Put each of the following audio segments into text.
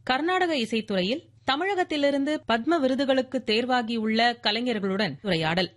கர்நாடக இசைத்துறையில் தமிழகத்திலிருந்து பத்ம விருதுகளுக்கு தேர்வாகியுள்ள கலைஞர்களுடன் உரையாடல்.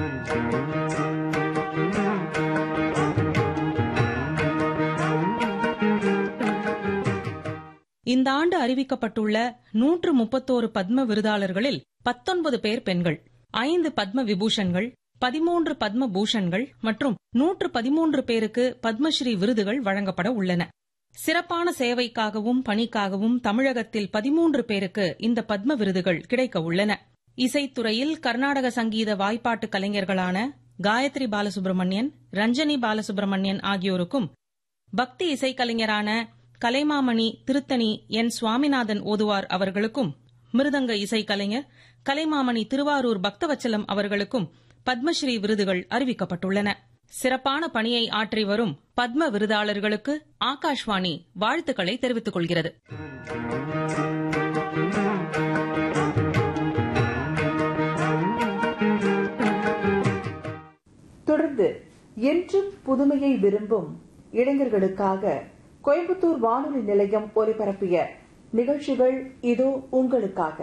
இந்த ஆண்டு அறிவிக்கப்பட்டுள்ள 131 பத்ம விருதாளர்களில் 19 பேர் பெண்கள், 5 பத்ம விபூஷன்கள், 13 பத்ம பூஷன்கள் மற்றும் 113 பேருக்கு பத்மஸ்ரீ விருதுகள் வழங்கப்பட உள்ளன. சிறப்பான சேவைக்காகவும் பணிக்காகவும் தமிழகத்தில் 13 பேருக்கு இந்த பத்ம விருதுகள் கிடைக்க உள்ளன. இசைத்துறையில் கர்நாடக சங்கீத வாய்ப்பாட்டு கலைஞர்களான காயத்ரி பாலசுப்ரமணியன், ரஞ்சனி பாலசுப்ரமணியன் ஆகியோருக்கும், பக்தி இசைக்கலைஞரான கலைமாமணி திருத்தணி என் சுவாமிநாதன் ஓதுவார் அவர்களுக்கும், மிருதங்க இசைக்கலைஞர் கலைமாமணி திருவாரூர் பக்தவச்சலம் அவர்களுக்கும் பத்மஸ்ரீ விருதுகள் அறிவிக்கப்பட்டுள்ளன. சிறப்பான பணியை ஆற்றி வரும் பத்ம விருதாளர்களுக்கு ஆகாஷ்வாணி வாழ்த்துக்களை தெரிவித்துக் கொள்கிறது. தொடர்ந்து என்றும் புதுமையை விரும்பும் இளைஞர்களுக்காக கோயம்புத்தூர் வானொலி நிலையம் ஒலிபரப்பிய நிகழ்ச்சிகள் இதோ உங்களுக்காக.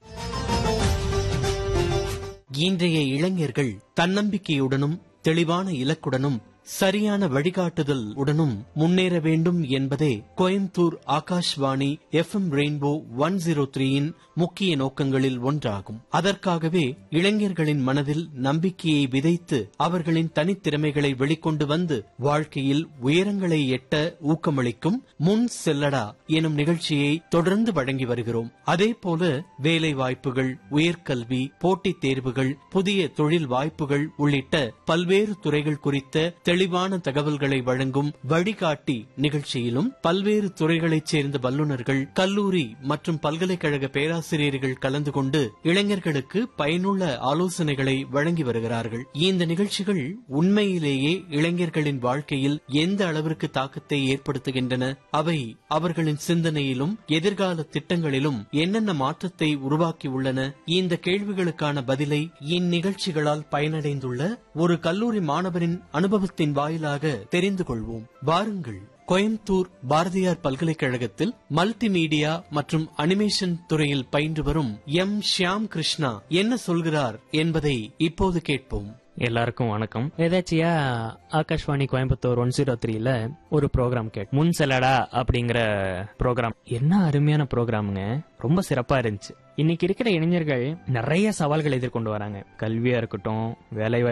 இன்றைய இளைஞர்கள் தன்னம்பிக்கையுடனும் தெளிவான இலக்குடனும் சரியான வழிகாட்டுதல் உடனும் முன்னேற வேண்டும் என்பதே கோயம்புத்தூர் ஆகாஷ்வாணி FM ரெயின்போ 103 முக்கிய நோக்கங்களில் ஒன்றாகும். அதற்காகவே இளைஞர்களின் மனதில் நம்பிக்கையை விதைத்து அவர்களின் தனித்திறமைகளை வெளிக்கொண்டு வந்து வாழ்க்கையில் உயரங்களை எட்ட ஊக்கமளிக்கும் முன் செல்லடா எனும் நிகழ்ச்சியை தொடர்ந்து வழங்கி வருகிறோம். அதேபோல வேலை வாய்ப்புகள், உயர்கல்வி, போட்டித் தேர்வுகள், புதிய தொழில் வாய்ப்புகள் உள்ளிட்ட பல்வேறு துறைகள் குறித்த தெளிவான தகவல்களை வழங்கும் வழிகாட்டி நிகழ்ச்சியிலும் பல்வேறு துறைகளைச் சேர்ந்த வல்லுநர்கள், கல்லூரி மற்றும் பல்கலைக்கழக பேராசிரியர்கள் கலந்து கொண்டு இளைஞர்களுக்கு பயனுள்ள ஆலோசனைகளை வழங்கி வருகிறார்கள். இந்த நிகழ்ச்சிகள் உண்மையிலேயே இளைஞர்களின் வாழ்க்கையில் எந்த அளவிற்கு தாக்கத்தை ஏற்படுத்துகின்றன, அவை அவர்களின் சிந்தனையிலும் எதிர்கால திட்டங்களிலும் என்னென்ன மாற்றத்தை உருவாக்கியுள்ளன, இந்த கேள்விகளுக்கான பதிலை இந்நிகழ்ச்சிகளால் பயனடைந்துள்ள ஒரு கல்லூரி மாணவரின் அனுபவத்தின் வாயிலாக தெரிந்து கொள்வோம். வாருங்கள், கோயம்புத்தூர் பாரதியார் பல்கலைக்கழகத்தில் மல்டிமீடியா மற்றும் அனிமேஷன் துறையில் பயின்று வரும் எம் ஷியாம் கிருஷ்ணா என்ன சொல்கிறார் என்பதை இப்போது கேட்போம். எல்லாருக்கும் வணக்கம். எதாச்சியா ஆகாஷ்வாணி கோயம்புத்தூர் 103ல ஒரு ப்ரோக்ராம் முன் செல்லடா அப்படிங்கிற ப்ரோக்ராம். என்ன அருமையான ப்ரோக்ராமுங்க, ரொம்ப சிறப்பா இருந்துச்சு. இன்னைக்கு இருக்கிற இளைஞர்கள் நிறைய சவால்களை எதிர்கொண்டு வராங்க. கல்வியா இருக்கட்டும், வேலை